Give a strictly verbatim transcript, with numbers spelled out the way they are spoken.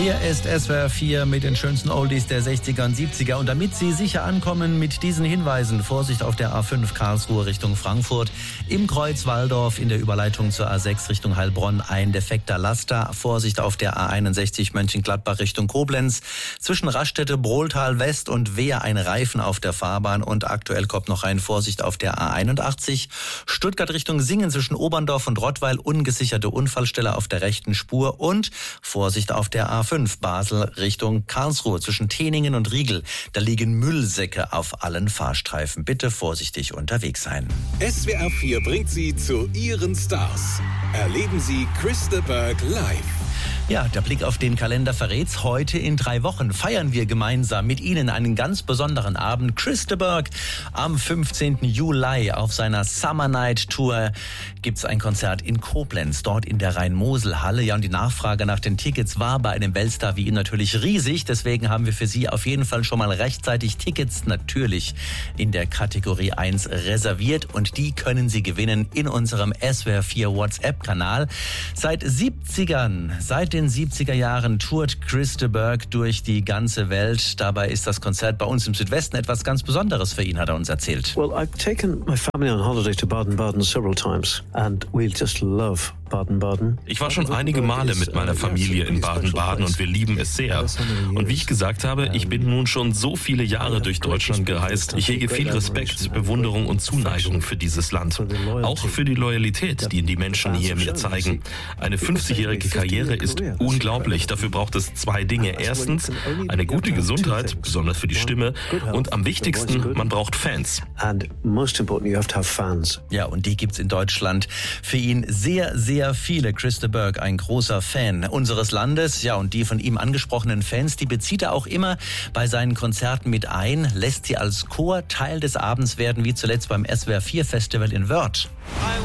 Hier ist S W R vier mit den schönsten Oldies der sechziger und siebziger. Und damit Sie sicher ankommen mit diesen Hinweisen, Vorsicht auf der A fünf Karlsruhe Richtung Frankfurt, im Kreuz Walldorf in der Überleitung zur A sechs Richtung Heilbronn ein defekter Laster, Vorsicht auf der A einundsechzig Mönchengladbach Richtung Koblenz, zwischen Raststätte, Brohltal West und Wehr ein Reifen auf der Fahrbahn und aktuell kommt noch ein Vorsicht auf der A einundachtzig, Stuttgart Richtung Singen zwischen Oberndorf und Rottweil, ungesicherte Unfallstelle auf der rechten Spur und Vorsicht auf der A fünf Basel Richtung Karlsruhe zwischen Teningen und Riegel. Da liegen Müllsäcke auf allen Fahrstreifen. Bitte vorsichtig unterwegs sein. S W R vier bringt Sie zu Ihren Stars. Erleben Sie Chris de Burgh live. Ja, der Blick auf den Kalender verrät's. Heute in drei Wochen feiern wir gemeinsam mit Ihnen einen ganz besonderen Abend. Chris de Burgh am fünfzehnten Juli auf seiner Summer Night Tour gibt's ein Konzert in Koblenz, dort in der Rhein-Mosel-Halle. Ja, und die Nachfrage nach den Tickets war bei einem Weltstar wie ihm natürlich riesig. Deswegen haben wir für Sie auf jeden Fall schon mal rechtzeitig Tickets natürlich in der Kategorie eins reserviert. Und die können Sie gewinnen in unserem S W R vier WhatsApp-Kanal. Seit siebzigern, seit den siebziger Jahren tourt Chris de Burgh durch die ganze Welt. Dabei ist das Konzert bei uns im Südwesten etwas ganz Besonderes für ihn, hat er uns erzählt. Well, I've taken my family on holiday to Baden-Baden several times and we just love Baden-Baden. Ich war schon einige Male mit meiner Familie in Baden-Baden und wir lieben es sehr. Und wie ich gesagt habe, ich bin nun schon so viele Jahre durch Deutschland gereist. Ich hege viel Respekt, Bewunderung und Zuneigung für dieses Land. Auch für die Loyalität, die die Menschen hier mir zeigen. Eine fünfzigjährige Karriere ist unglaublich. Dafür braucht es zwei Dinge. Erstens eine gute Gesundheit, besonders für die Stimme. Und am wichtigsten, man braucht Fans. Ja, und die gibt's in Deutschland. Für ihn sehr, sehr viele. Chris de Burgh, ein großer Fan unseres Landes. Ja, und die von ihm angesprochenen Fans, die bezieht er auch immer bei seinen Konzerten mit ein, lässt sie als Chor Teil des Abends werden, wie zuletzt beim S W R vier Festival in Wörth.